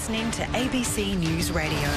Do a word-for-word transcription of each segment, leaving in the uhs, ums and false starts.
listening to A B C News Radio.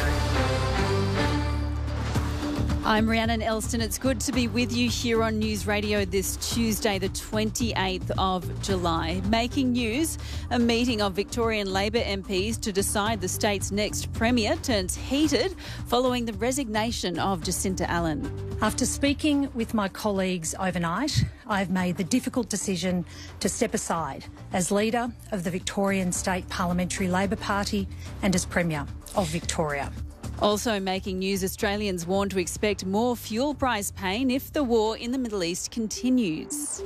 I'm Rhiannon Elston. It's good to be with you here on News Radio this Tuesday, the twenty-eighth of July. Making news, a meeting of Victorian Labor M Ps to decide the state's next Premier turns heated following the resignation of Jacinta Allan. After speaking with my colleagues overnight, I've made the difficult decision to step aside as leader of the Victorian State Parliamentary Labor Party and as Premier of Victoria. Also making news, Australians warn to expect more fuel price pain if the war in the Middle East continues.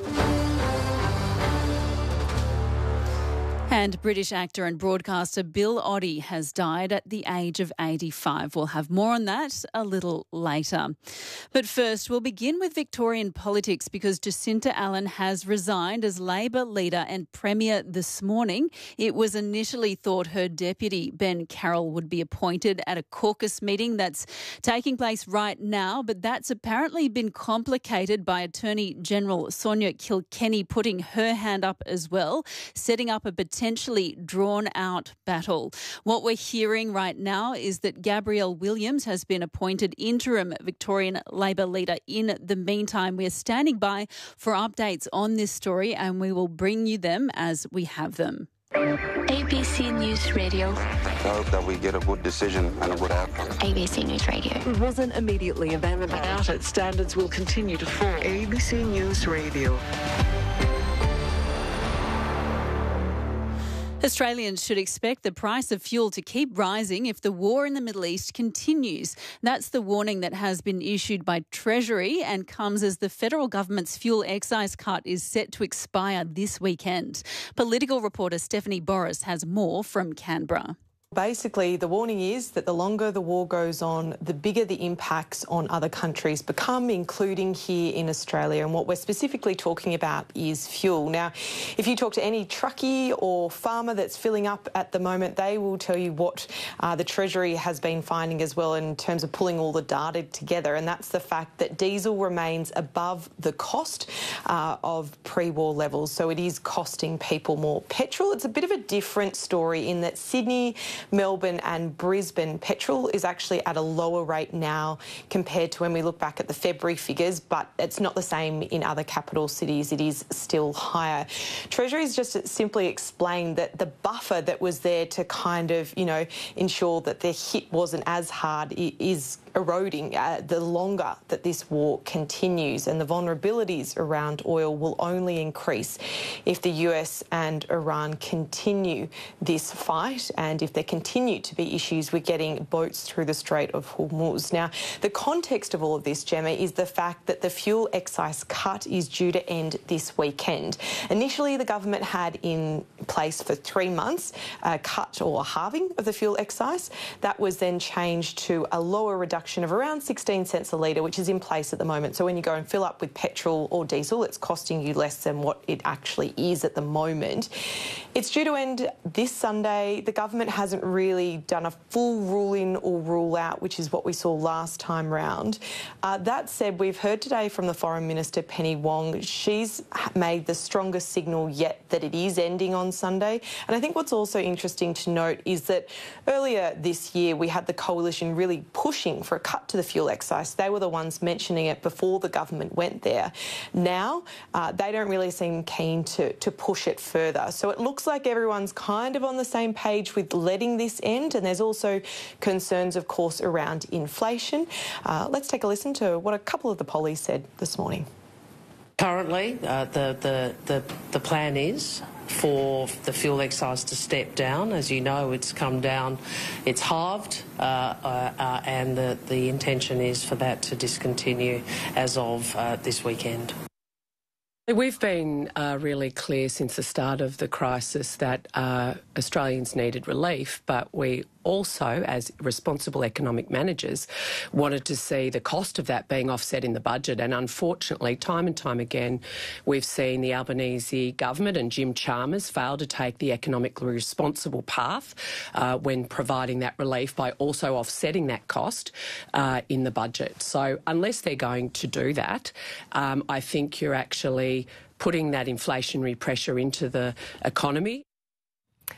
And British actor and broadcaster Bill Oddie has died at the age of eighty-five. We'll have more on that a little later. But first, we'll begin with Victorian politics because Jacinta Allan has resigned as Labor leader and Premier this morning. It was initially thought her deputy, Ben Carroll, would be appointed at a caucus meeting that's taking place right now, but that's apparently been complicated by Attorney General Sonia Kilkenny putting her hand up as well, setting up a potential potentially drawn-out battle. What we're hearing right now is that Gabrielle Williams has been appointed interim Victorian Labor leader. In the meantime, we are standing by for updates on this story and we will bring you them as we have them. A B C News Radio. I hope that we get a good decision and a good outcome. A B C News Radio. It wasn't immediately available. Without it, standards will continue to fall. A B C News Radio. Australians should expect the price of fuel to keep rising if the war in the Middle East continues. That's the warning that has been issued by Treasury and comes as the federal government's fuel excise cut is set to expire this weekend. Political reporter Stephanie Boris has more from Canberra. Basically, the warning is that the longer the war goes on, the bigger the impacts on other countries become, including here in Australia. And what we're specifically talking about is fuel. Now, if you talk to any truckie or farmer that's filling up at the moment, they will tell you what uh, the Treasury has been finding as well in terms of pulling all the data together. And that's the fact that diesel remains above the cost uh, of pre-war levels. So it is costing people more. Petrol, it's a bit of a different story in that Sydney, Melbourne and Brisbane, petrol is actually at a lower rate now compared to when we look back at the February figures, but it's not the same in other capital cities. It is still higher. Treasury's just simply explained that the buffer that was there to kind of, you know, ensure that the hit wasn't as hard is eroding uh, the longer that this war continues, and the vulnerabilities around oil will only increase if the U S and Iran continue this fight and if there continue to be issues with getting boats through the Strait of Hormuz. Now, the context of all of this, Gemma, is the fact that the fuel excise cut is due to end this weekend. Initially, the government had in place for three months a cut or a halving of the fuel excise. That was then changed to a lower reduction of around sixteen cents a litre, which is in place at the moment. So when you go and fill up with petrol or diesel, it's costing you less than what it actually is at the moment. It's due to end this Sunday. The government hasn't really done a full rule in or rule out, which is what we saw last time round. Uh, that said, we've heard today from the Foreign Minister, Penny Wong. She's made the strongest signal yet that it is ending on Sunday. And I think what's also interesting to note is that earlier this year we had the coalition really pushing for a cut to the fuel excise. They were the ones mentioning it before the government went there. Now, uh, they don't really seem keen to, to push it further. So it looks like everyone's kind of on the same page with letting this end, and there's also concerns, of course, around inflation. Uh, let's take a listen to what a couple of the pollies said this morning. Currently, uh, the, the, the, the plan is for the fuel excise to step down. As you know, it's come down, it's halved, uh, uh, uh, and the, the intention is for that to discontinue as of uh, this weekend. We've been uh, really clear since the start of the crisis that uh, Australians needed relief, but we also, as responsible economic managers, wanted to see the cost of that being offset in the budget. And unfortunately, time and time again, we've seen the Albanese government and Jim Chalmers fail to take the economically responsible path uh, when providing that relief by also offsetting that cost uh, in the budget. So unless they're going to do that, um, I think you're actually putting that inflationary pressure into the economy.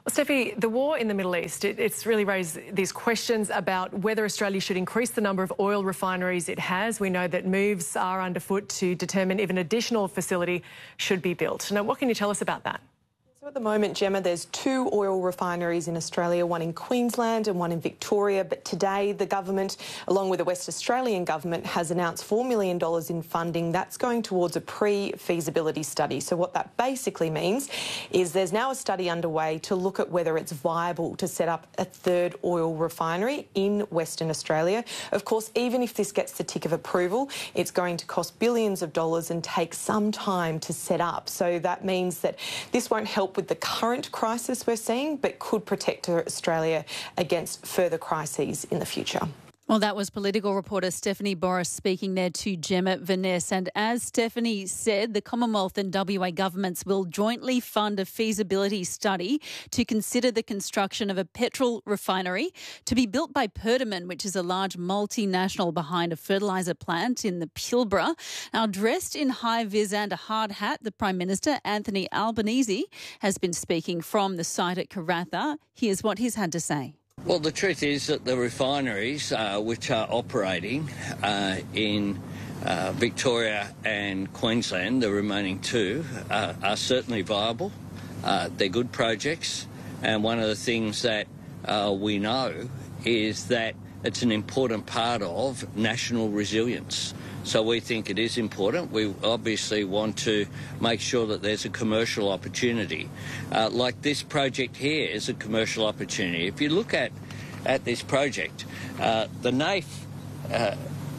Well, Steffi, the war in the Middle East, it, it's really raised these questions about whether Australia should increase the number of oil refineries it has. We know that moves are underfoot to determine if an additional facility should be built. Now, what can you tell us about that? So at the moment, Gemma, there's two oil refineries in Australia, one in Queensland and one in Victoria. But today, the government, along with the West Australian government, has announced four million dollars in funding. That's going towards a pre-feasibility study. So what that basically means is there's now a study underway to look at whether it's viable to set up a third oil refinery in Western Australia. Of course, even if this gets the tick of approval, it's going to cost billions of dollars and take some time to set up. So that means that this won't help with the current crisis we're seeing, but could protect Australia against further crises in the future. Well, that was political reporter Stephanie Boris speaking there to Gemma Vaness. And as Stephanie said, the Commonwealth and W A governments will jointly fund a feasibility study to consider the construction of a petrol refinery to be built by Perdaman, which is a large multinational behind a fertiliser plant in the Pilbara. Now, dressed in high-vis and a hard hat, the Prime Minister, Anthony Albanese, has been speaking from the site at Karratha. Here's what he's had to say. Well, the truth is that the refineries uh, which are operating uh, in uh, Victoria and Queensland, the remaining two, uh, are certainly viable. Uh, they're good projects, and one of the things that uh, we know is that it's an important part of national resilience. So we think it is important. We obviously want to make sure that there's a commercial opportunity. Uh, like this project here is a commercial opportunity. If you look at, at this project, uh, the N A F uh,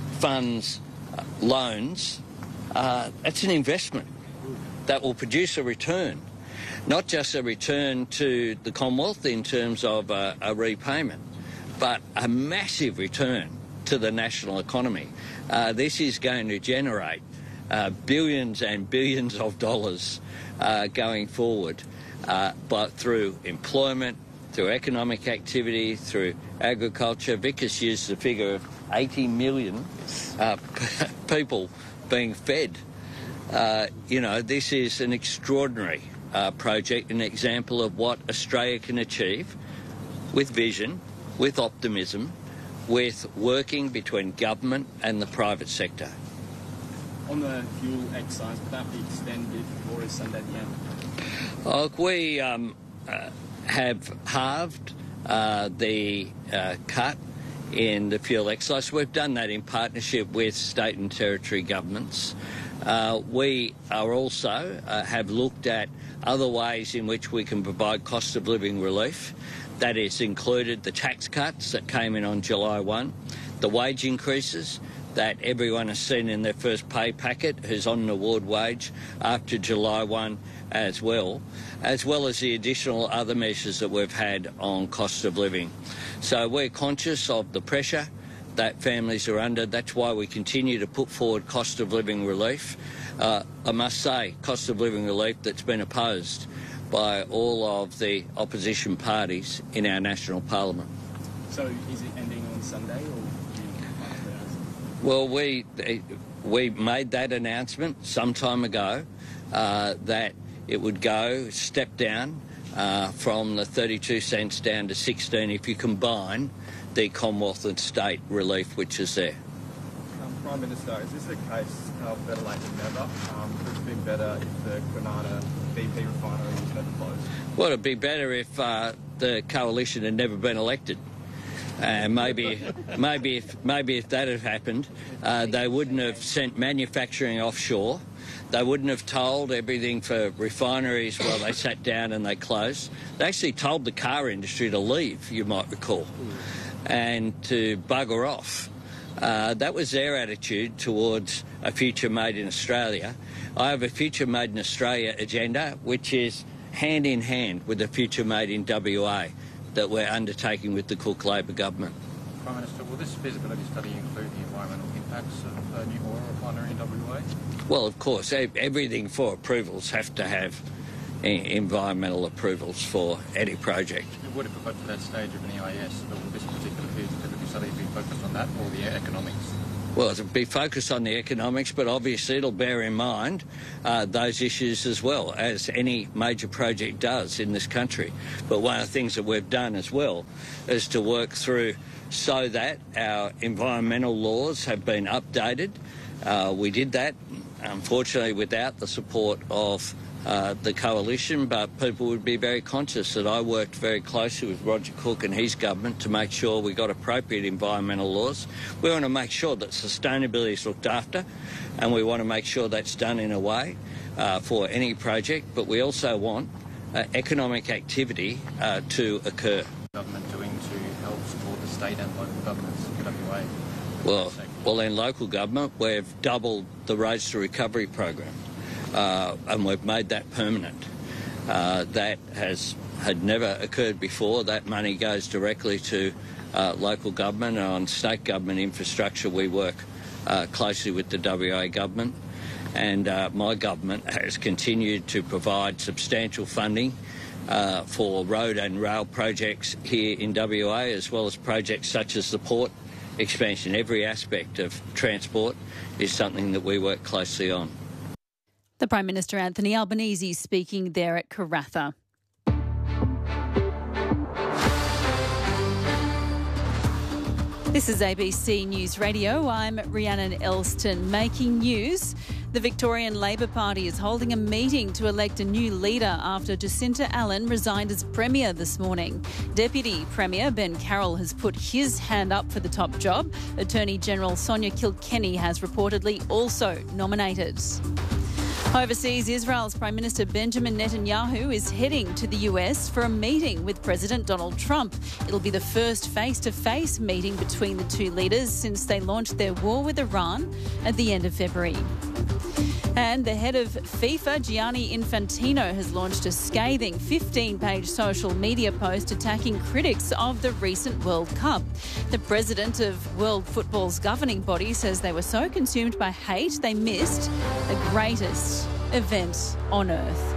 funds uh, loans, uh, it's an investment that will produce a return, not just a return to the Commonwealth in terms of uh, a repayment, but a massive return to the national economy. Uh, this is going to generate uh, billions and billions of dollars uh, going forward, uh, but through employment, through economic activity, through agriculture. Vickers used the figure of eighty million uh, people being fed. Uh, you know, this is an extraordinary uh, project, an example of what Australia can achieve with vision, with optimism, with working between government and the private sector. On the fuel excise, would that be extended or is Sunday the end? Look, we um, uh, have halved uh, the uh, cut in the fuel excise. We've done that in partnership with state and territory governments. Uh, we are also uh, have looked at other ways in which we can provide cost of living relief. That has included the tax cuts that came in on July first, the wage increases that everyone has seen in their first pay packet who's on an award wage after July first as well, as well as the additional other measures that we've had on cost of living. So we're conscious of the pressure that families are under. That's why we continue to put forward cost of living relief. Uh, I must say, cost of living relief that's been opposed by all of the opposition parties in our national parliament. So is it ending on Sunday or? Well, we we made that announcement some time ago uh, that it would go step down uh, from the thirty-two cents down to sixteen if you combine the Commonwealth and state relief which is there. Um, Prime Minister, is this a case of better late than never? Um, would it have been better if the Kwinana B P refinery was never closed? Well, it'd be better if uh, the coalition had never been elected. Uh, maybe, maybe if maybe if that had happened, uh, they wouldn't have sent manufacturing offshore. They wouldn't have told everything for refineries while they sat down and they closed. They actually told the car industry to leave, you might recall, and to bugger off. Uh, that was their attitude towards a future made in Australia. I have a future made in Australia agenda, which is hand in hand with the future made in W A that we're undertaking with the Cook Labor government. Prime Minister, will this feasibility study include the environmental impacts of a new oil refinery in W A? Well, of course, everything for approvals have to have environmental approvals for any project. Would it got to that stage of an E I S, or will this particular feasibility study be focused on that or the economics? Well, it'll be focused on the economics, but obviously it'll bear in mind uh, those issues as well, as any major project does in this country. But one of the things that we've done as well is to work through so that our environmental laws have been updated. Uh, we did that, unfortunately, without the support of Uh, the coalition, but people would be very conscious that I worked very closely with Roger Cook and his government to make sure we got appropriate environmental laws. We want to make sure that sustainability is looked after, and we want to make sure that's done in a way uh, for any project, but we also want uh, economic activity uh, to occur. Government doing to help support the state and local governments in W A? Well, well, in local government, we've doubled the Roads to Recovery program. Uh, and we've made that permanent. Uh, that has had never occurred before. That money goes directly to uh, local government. And on state government infrastructure, we work uh, closely with the W A government. And uh, my government has continued to provide substantial funding uh, for road and rail projects here in W A, as well as projects such as the port expansion. Every aspect of transport is something that we work closely on. The Prime Minister Anthony Albanese speaking there at Karratha. This is A B C News Radio. I'm Rhiannon Elston. Making news. The Victorian Labor Party is holding a meeting to elect a new leader after Jacinta Allen resigned as Premier this morning. Deputy Premier Ben Carroll has put his hand up for the top job. Attorney General Sonia Kilkenny has reportedly also nominated. Overseas, Israel's Prime Minister Benjamin Netanyahu is heading to the U S for a meeting with President Donald Trump. It'll be the first face-to-face meeting between the two leaders since they launched their war with Iran at the end of February. And the head of FIFA, Gianni Infantino, has launched a scathing fifteen-page social media post attacking critics of the recent World Cup. The president of World Football's governing body says they were so consumed by hate they missed the greatest event on earth.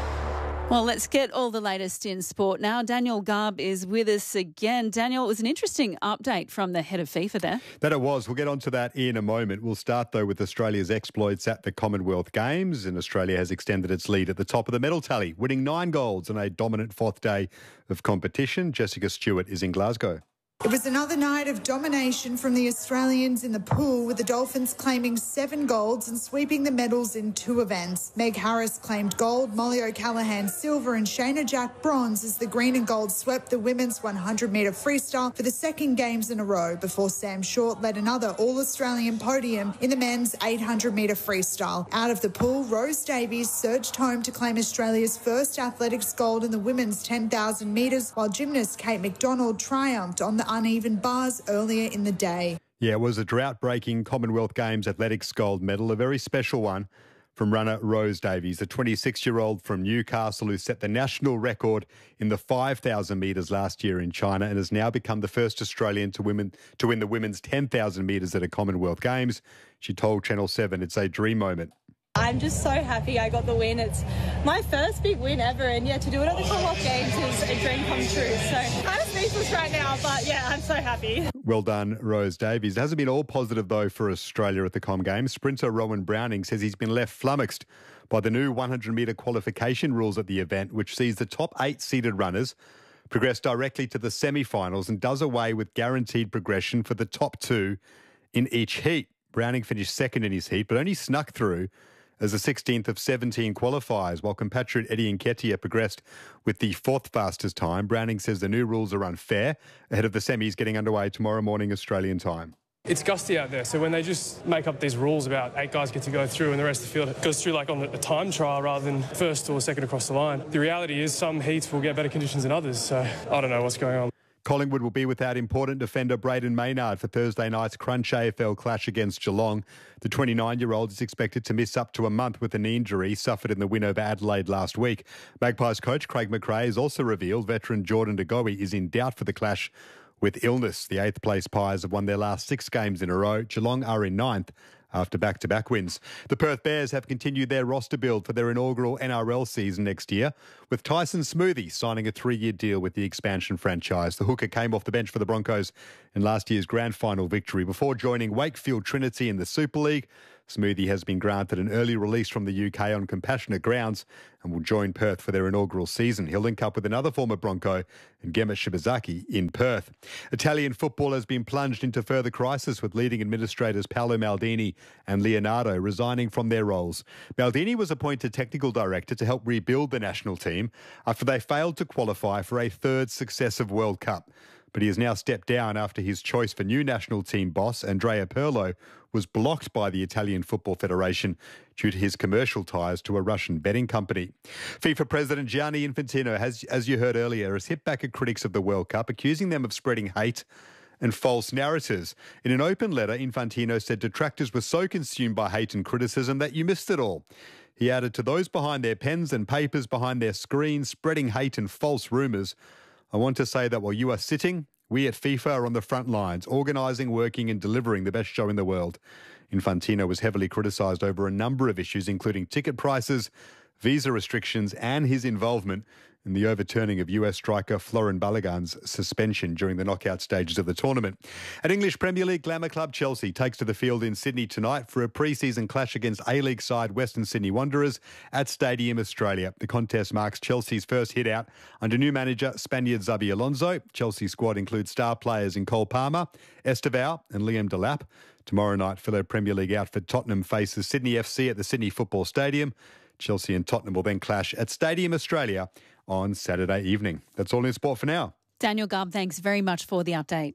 Well, let's get all the latest in sport now. Daniel Garb is with us again. Daniel, it was an interesting update from the head of FIFA there. That it was. We'll get on to that in a moment. We'll start, though, with Australia's exploits at the Commonwealth Games. And Australia has extended its lead at the top of the medal tally, winning nine golds on a dominant fourth day of competition. Jessica Stewart is in Glasgow. It was another night of domination from the Australians in the pool, with the Dolphins claiming seven golds and sweeping the medals in two events. Meg Harris claimed gold, Molly O'Callaghan silver and Shayna Jack bronze as the green and gold swept the women's one hundred metre freestyle for the second games in a row, before Sam Short led another All-Australian podium in the men's eight hundred metre freestyle. Out of the pool, Rose Davies surged home to claim Australia's first athletics gold in the women's ten thousand metres, while gymnast Kate McDonald triumphed on the uneven bars earlier in the day. Yeah, it was a drought-breaking Commonwealth Games athletics gold medal, a very special one from runner Rose Davies, the twenty-six-year-old from Newcastle who set the national record in the five thousand metres last year in China and has now become the first Australian to, women, to win the women's ten thousand metres at a Commonwealth Games. She told Channel seven it's a dream moment. I'm just so happy I got the win. It's my first big win ever, and yeah, to do it at the Commonwealth Games is a dream come true. So kind of speechless right now, but yeah, I'm so happy. Well done, Rose Davies. It hasn't been all positive, though, for Australia at the Com Games. Sprinter Rowan Browning says he's been left flummoxed by the new one hundred metre qualification rules at the event, which sees the top eight seeded runners progress directly to the semi-finals and does away with guaranteed progression for the top two in each heat. Browning finished second in his heat, but only snuck through as the sixteenth of seventeen qualifiers, while compatriot Eddie Nketiah progressed with the fourth fastest time. Browning says the new rules are unfair ahead of the semis getting underway tomorrow morning Australian time. It's gusty out there, so when they just make up these rules about eight guys get to go through and the rest of the field goes through like on a time trial rather than first or second across the line, the reality is some heats will get better conditions than others, so I don't know what's going on. Collingwood will be without important defender Braden Maynard for Thursday night's Crunch A F L clash against Geelong. The twenty-nine-year-old is expected to miss up to a month with a knee injury suffered in the win over Adelaide last week. Magpies coach Craig McRae has also revealed veteran Jordan De Goey is in doubt for the clash with illness. The eighth-place Pies have won their last six games in a row. Geelong are in ninth after back-to-back wins. The Perth Bears have continued their roster build for their inaugural N R L season next year, with Tyson Smoothy signing a three-year deal with the expansion franchise. The hooker came off the bench for the Broncos in last year's grand final victory before joining Wakefield Trinity in the Super League. Smoothy has been granted an early release from the U K on compassionate grounds and will join Perth for their inaugural season. He'll link up with another former Bronco, Gemma Shibazaki, in Perth. Italian football has been plunged into further crisis, with leading administrators Paolo Maldini and Leonardo resigning from their roles. Maldini was appointed technical director to help rebuild the national team after they failed to qualify for a third successive World Cup. But he has now stepped down after his choice for new national team boss, Andrea Pirlo, was blocked by the Italian Football Federation due to his commercial ties to a Russian betting company. FIFA President Gianni Infantino has, as you heard earlier, has hit back at critics of the World Cup, accusing them of spreading hate and false narratives. In an open letter, Infantino said detractors were so consumed by hate and criticism that you missed it all. He added, to those behind their pens and papers, behind their screens, spreading hate and false rumours, I want to say that while you are sitting, we at FIFA are on the front lines, organising, working and delivering the best show in the world. Infantino was heavily criticised over a number of issues, including ticket prices, visa restrictions and his involvement in the overturning of U S striker Florin Balogun's suspension during the knockout stages of the tournament. At English Premier League, glamour club Chelsea takes to the field in Sydney tonight for a pre-season clash against A-League side Western Sydney Wanderers at Stadium Australia. The contest marks Chelsea's first hit out under new manager Spaniard Xabi Alonso. Chelsea's squad includes star players in Cole Palmer, Estevao and Liam Delap. Tomorrow night, fellow Premier League outfit Tottenham faces Sydney F C at the Sydney Football Stadium. Chelsea and Tottenham will then clash at Stadium Australia on Saturday evening. That's all in sport for now. Daniel Gubb, thanks very much for the update.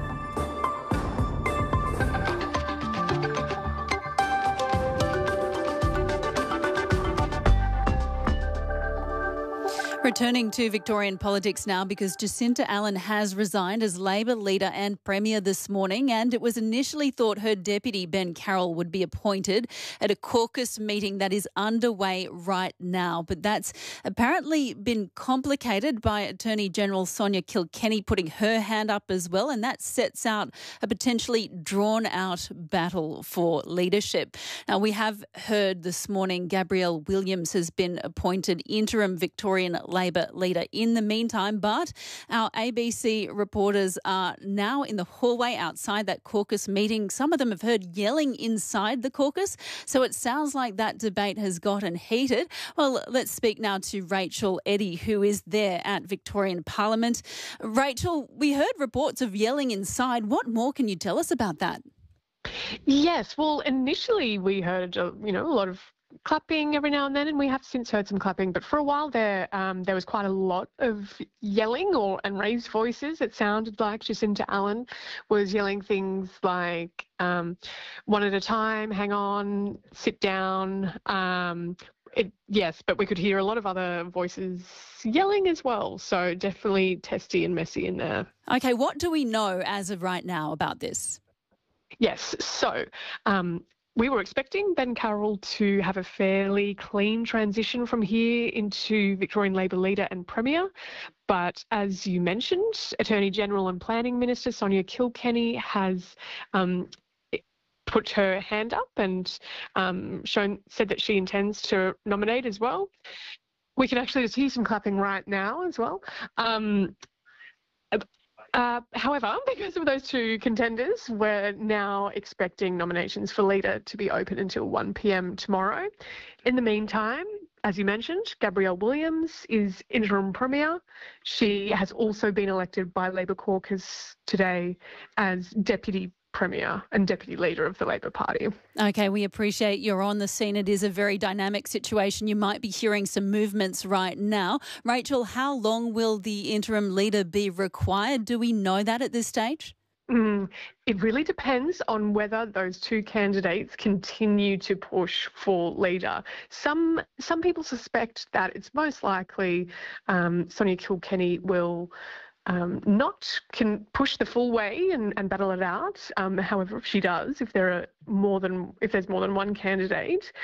Returning to Victorian politics now, because Jacinta Allen has resigned as Labor leader and Premier this morning, and it was initially thought her deputy Ben Carroll would be appointed at a caucus meeting that is underway right now. But that's apparently been complicated by Attorney General Sonia Kilkenny putting her hand up as well, and that sets out a potentially drawn-out battle for leadership. Now, we have heard this morning Gabrielle Williams has been appointed interim Victorian Labor leader in the meantime, but our A B C reporters are now in the hallway outside that caucus meeting. Some of them have heard yelling inside the caucus, so it sounds like that debate has gotten heated. Well, let's speak now to Rachel Eddy, who is there at Victorian Parliament. Rachel, we heard reports of yelling inside. What more can you tell us about that? Yes, well, initially we heard, you know, a lot of clapping every now and then, and we have since heard some clapping, but for a while there um, there was quite a lot of yelling or and raised voices. It sounded like Jacinta Allen was yelling things like um, one at a time, hang on, sit down. Um, it, yes, but we could hear a lot of other voices yelling as well, so definitely testy and messy in there. Okay, what do we know as of right now about this? Yes, so um, we were expecting Ben Carroll to have a fairly clean transition from here into Victorian Labor leader and Premier. But as you mentioned, Attorney General and Planning Minister Sonia Kilkenny has um, put her hand up and um, shown said that she intends to nominate as well. We can actually just hear some clapping right now as well. Um, Uh, however, because of those two contenders, we're now expecting nominations for leader to be open until one p.m. tomorrow. In the meantime, as you mentioned, Gabrielle Williams is interim Premier. She has also been elected by Labor caucus today as Deputy Premier and Deputy Leader of the Labor Party. Okay, we appreciate you're on the scene. It is a very dynamic situation. You might be hearing some movements right now. Rachel, how long will the interim leader be required? Do we know that at this stage? Mm, it really depends on whether those two candidates continue to push for leader. Some some people suspect that it's most likely um, Sonia Kilkenny will Um, not can push the full way and, and battle it out. Um, however, if she does, if there are more than if there's more than one candidate,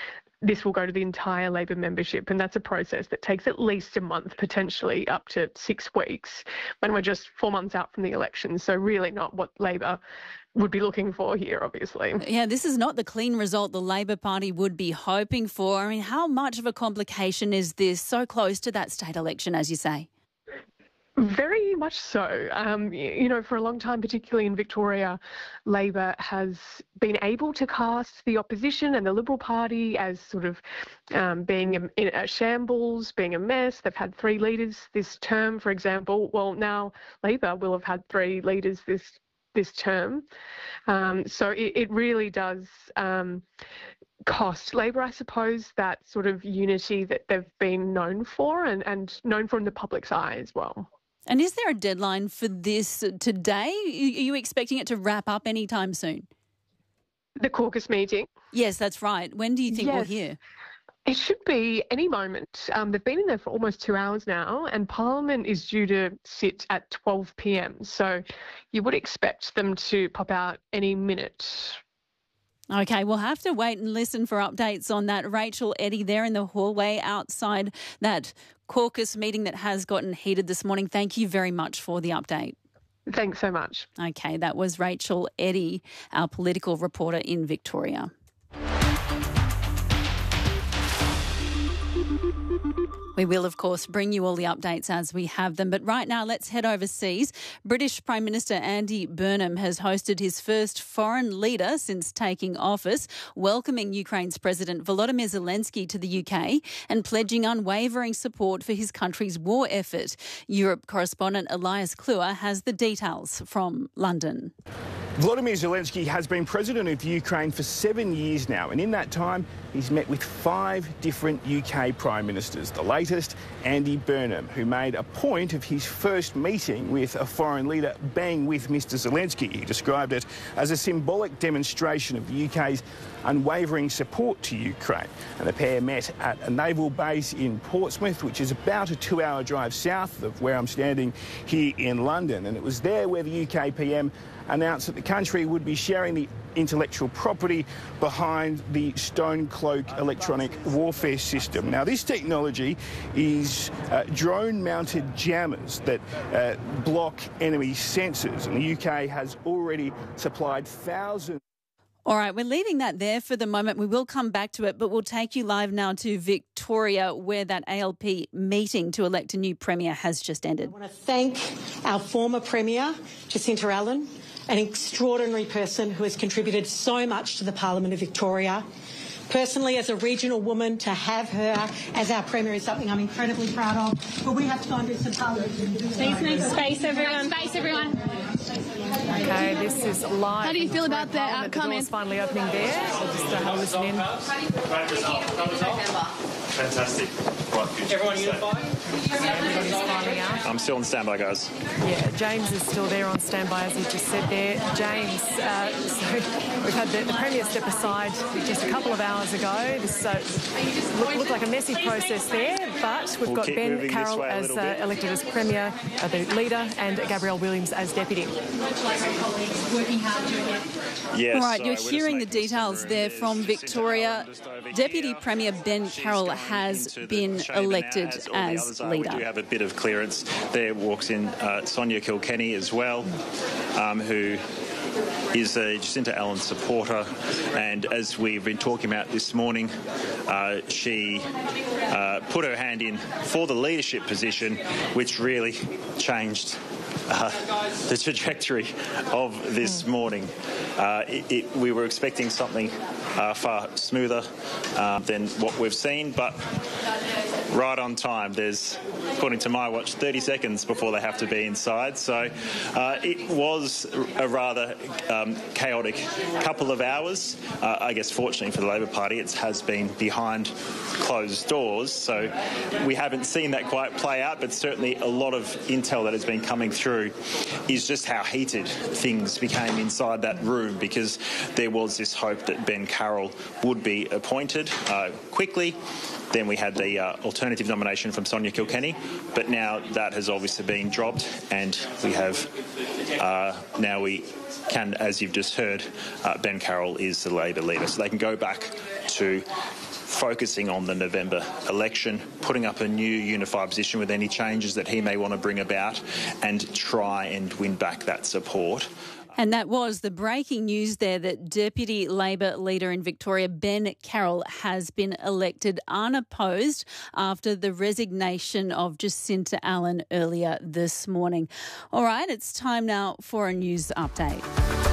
this will go to the entire Labor membership, and that's a process that takes at least a month, potentially up to six weeks, when we're just four months out from the election. So really not what Labor would be looking for here, obviously. Yeah, this is not the clean result the Labor Party would be hoping for. I mean, how much of a complication is this so close to that state election, as you say? Very much so. Um, you know, for a long time, particularly in Victoria, Labor has been able to cast the opposition and the Liberal Party as sort of um, being a, in a shambles, being a mess. They've had three leaders this term, for example. Well, now Labor will have had three leaders this this term. Um, so it, it really does um, cost Labor, I suppose, that sort of unity that they've been known for and, and known for in the public's eye as well. And is there a deadline for this today? Are you expecting it to wrap up anytime soon? The caucus meeting? Yes, that's right. When do you think yes. we'll hear? It should be any moment. Um, they've been in there for almost two hours now, and Parliament is due to sit at twelve p m. So you would expect them to pop out any minute. Okay, we'll have to wait and listen for updates on that. Rachel Eddy there in the hallway outside that caucus meeting that has gotten heated this morning. Thank you very much for the update. Thanks so much. Okay, that was Rachel Eddy, our political reporter in Victoria. We will, of course, bring you all the updates as we have them. But right now, let's head overseas. British Prime Minister Andy Burnham has hosted his first foreign leader since taking office, welcoming Ukraine's President Volodymyr Zelensky to the U K and pledging unwavering support for his country's war effort. Europe correspondent Elias Kluwer has the details from London. Volodymyr Zelensky has been president of Ukraine for seven years now, and in that time he's met with five different U K prime ministers. The latest, Andy Burnham, who made a point of his first meeting with a foreign leader being with Mister Zelensky. He described it as a symbolic demonstration of the U K's unwavering support to Ukraine. And the pair met at a naval base in Portsmouth, which is about a two-hour drive south of where I'm standing here in London. And it was there where the U K P M announced that the country would be sharing the intellectual property behind the Stonecloak electronic warfare system. Now, this technology is uh, drone-mounted jammers that uh, block enemy sensors, and the U K has already supplied thousands. All right, we're leaving that there for the moment. We will come back to it, but we'll take you live now to Victoria, where that A L P meeting to elect a new Premier has just ended. I want to thank our former Premier, Jacinta Allen, an extraordinary person who has contributed so much to the Parliament of Victoria. Personally, as a regional woman, to have her as our Premier is something I'm incredibly proud of. But we have to go and do some Parliament. Space, space, space, everyone. Space, everyone. Okay, this is live. How do you feel about the outcome? The door's finally opening there. I'll just uh, have a listen in. Fantastic. Right, good. Everyone unified? Everybody's filing out. I'm still on standby, guys. Yeah, James is still there on standby, as he just said there. James, uh, so we've had the, the Premier step aside just a couple of hours ago. This uh, looked, looked like a messy process there, but we've we'll got Ben Carroll as uh, elected as Premier, uh, the leader, and Gabrielle Williams as Deputy. Yes, All right, so you're hearing the details there from Victoria. Deputy Premier Ben Carroll has been elected as leader. We do have a bit of clearance. There walks in uh, Sonia Kilkenny as well, um, who is a Jacinta Allen supporter, and as we've been talking about this morning, uh, she uh, put her hand in for the leadership position, which really changed Uh, the trajectory of this morning. Uh, it, it, we were expecting something uh, far smoother uh, than what we've seen, but right on time. There's, according to my watch, thirty seconds before they have to be inside. So uh, it was a rather um, chaotic couple of hours. Uh, I guess fortunately for the Labor Party, it has been behind closed doors, so we haven't seen that quite play out, but certainly a lot of intel that has been coming through is just how heated things became inside that room, because there was this hope that Ben Carroll would be appointed uh, quickly. Then we had the uh, alternative nomination from Sonia Kilkenny, but now that has obviously been dropped, and we have uh, now we can, as you've just heard, uh, Ben Carroll is the Labor leader, so they can go back to focusing on the November election, putting up a new unified position with any changes that he may want to bring about and try and win back that support. And that was the breaking news there that Deputy Labor leader in Victoria, Ben Carroll, has been elected unopposed after the resignation of Jacinta Allan earlier this morning. All right, it's time now for a news update.